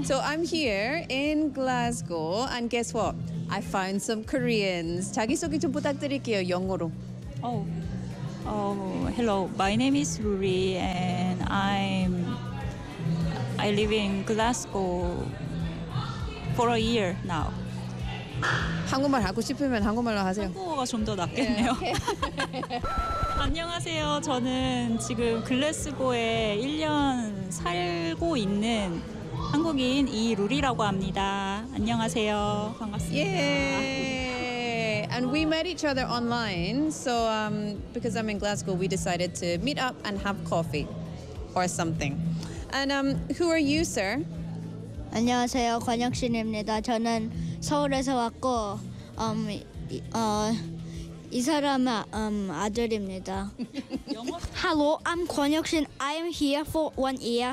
So I'm here in Glasgow, and guess what? I found some Koreans. 자기소개 좀 부탁드릴게요, 영어로. Hello. My name is Ruri, and I live in Glasgow for a year now. 한국말 하고 싶으면 한국말로 하세요. 한국어가 좀 더 낫겠네요. 안녕하세요. 저는 지금 글래스고에 1년 살고 있는 한국인 이루리라고 합니다. 안녕하세요. 반갑습니다. Yay! And we met each other online. So because I'm in Glasgow, we decided to meet up and have coffee or something. And who are you, sir? 안녕하세요. 권혁신입니다. 저는 서울에서 왔고 이 사람은 아들입니다. Hello, I'm 권혁신. I am here for 1 year.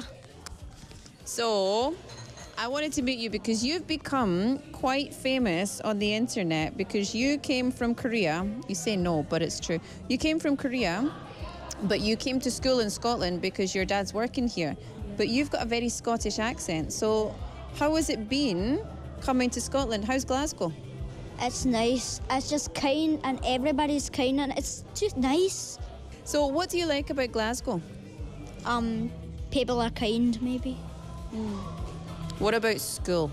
So I wanted to meet you because you've become quite famous on the internet because you came from Korea. You say no, but it's true. You came from Korea, but you came to school in Scotland because your dad's working here. But you've got a very Scottish accent. So how has it been coming to Scotland? How's Glasgow? It's nice. It's just kind and everybody's kind and it's just nice. So what do you like about Glasgow? People are kind maybe. What about school?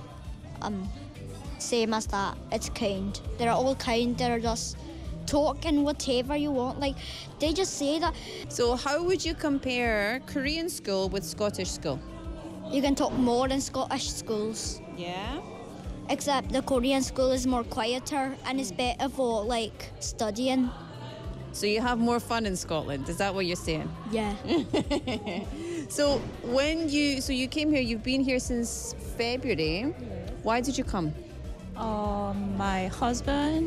Same as that. It's kind. They're all kind. They're just talking whatever you want. Like they just say that. So how would you compare Korean school with Scottish school? You can talk more in Scottish schools. Yeah. Except the Korean school is more quieter and it's better for like studying. So you have more fun in Scotland. Is that what you're saying? Yeah. So you came here, you've been here since February. Why did you come? My husband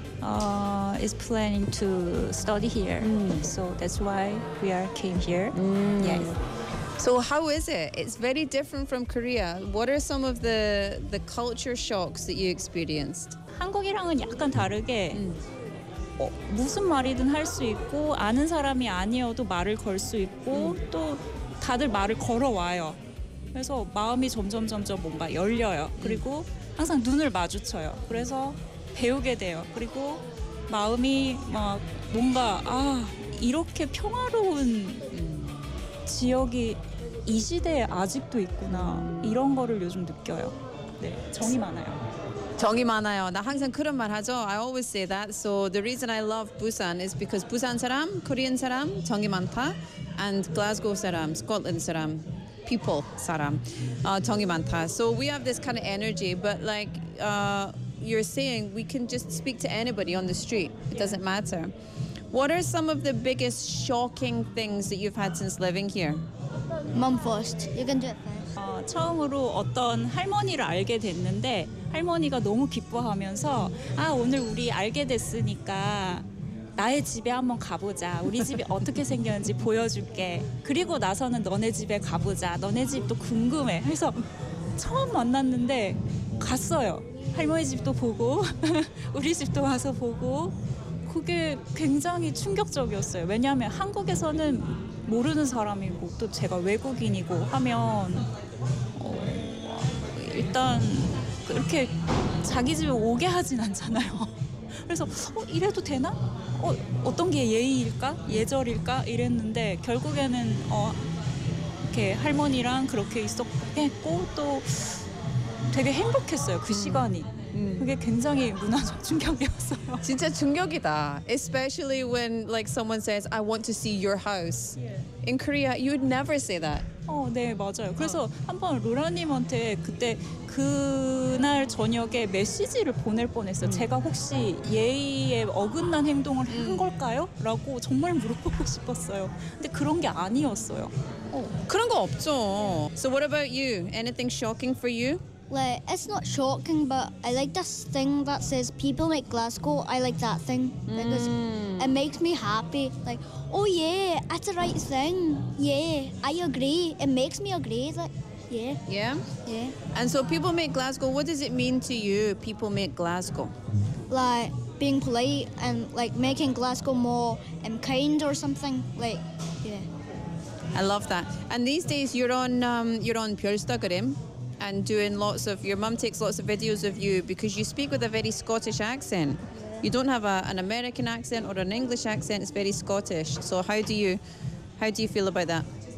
is planning to study here, so that's why came here. Yes. So how is it? It's very different from Korea. What are some of the culture shocks that you experienced? 한국이랑은 약간 다르게 무슨 말이든 할 수 있고 아는 사람이 아니어도 말을 걸 수 있고 또 다들 말을 걸어와요. 그래서 마음이 점점 뭔가 열려요. 그리고 항상 눈을 마주쳐요. 그래서 배우게 돼요. 그리고 마음이 막 뭔가 이렇게 평화로운 지역이 이 시대에 아직도 있구나. 이런 거를 요즘 느껴요. 네, 정이 많아요. 정이 많아요. 나 항상 그런 말 하죠. I always say that. So the reason I love Busan is because Busan 사람, Korean 사람, 정이 많다. And Glasgow 사람, Scotland 사람, people 사람, 정이 많다. So we have this kind of energy, but like you're saying, we can just speak to anybody on the street. It doesn't matter. What are some of the biggest shocking things that you've had since living here? Mom first. You can do it first. 처음으로 어떤 할머니를 알게 됐는데 할머니가 너무 기뻐하면서 오늘 우리 알게 됐으니까 나의 집에 한번 가보자. 우리 집이 어떻게 생겼는지 보여줄게. 그리고 나서는 너네 집에 가보자. 너네 집도 궁금해. 그래서 처음 만났는데 갔어요. 할머니 집도 보고 우리 집도 와서 보고 그게 굉장히 충격적이었어요. 왜냐하면 한국에서는 모르는 사람이고 또 제가 외국인이고 하면 일단 그렇게 자기 집에 오게 하진 않잖아요. 그래서 이래도 되나? 어떤 게 예의일까? 예절일까? 이랬는데 결국에는 이렇게 할머니랑 그렇게 있었고 또 되게 행복했어요. 그 시간이. 그게 굉장히 문화적 충격이었어요. 진짜 충격이다. Especially when like someone says, I want to see your house. In Korea, you would never say that. 네, 맞아요. 그래서 한번 로라님한테 그때 그날 저녁에 메시지를 보낼 뻔했어요. 제가 혹시 예의에 어긋난 행동을 한 걸까요? 라고 정말 물어보고 싶었어요. 근데 그런 게 아니었어요. 그런 거 없죠. So what about you? Anything shocking for you? Like, it's not shocking, but I like this thing that says people make Glasgow. I like that thing because it makes me happy. Like, oh yeah, that's the right thing. Yeah, I agree. It makes me agree. Like, yeah. Yeah? Yeah. And so people make Glasgow. What does it mean to you, people make Glasgow? Like, being polite and like making Glasgow more kind or something. Like, yeah. I love that. And these days you're on 별스타그램. and doing lots of, your mum takes lots of videos of you because you speak with a very Scottish accent. You don't have an American accent or an English accent, it's very Scottish. So how do you feel about that?